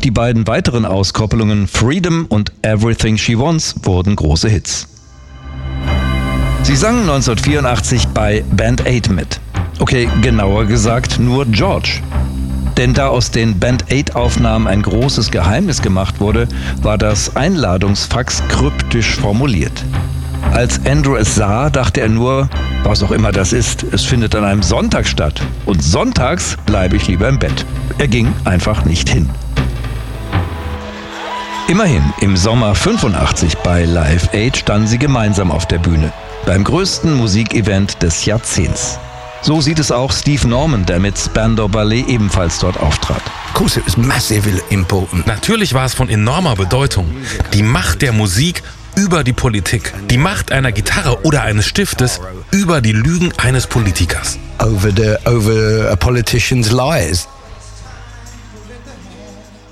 die beiden weiteren Auskoppelungen Freedom und Everything She Wants wurden große Hits. Sie sangen 1984 bei Band 8 mit. Okay, genauer gesagt nur George. Denn da aus den Band 8-Aufnahmen ein großes Geheimnis gemacht wurde, war das Einladungsfax kryptisch formuliert. Als Andrew es sah, dachte er nur, was auch immer das ist, es findet an einem Sonntag statt. Und sonntags bleibe ich lieber im Bett. Er ging einfach nicht hin. Immerhin, im Sommer 85 bei Live Aid standen sie gemeinsam auf der Bühne. Beim größten Musikevent des Jahrzehnts. So sieht es auch Steve Norman, der mit Spandau Ballet ebenfalls dort auftrat. Of course it was massively important. Natürlich war es von enormer Bedeutung. Die Macht der Musik über die Politik. Die Macht einer Gitarre oder eines Stiftes über die Lügen eines Politikers. Over a politician's lies.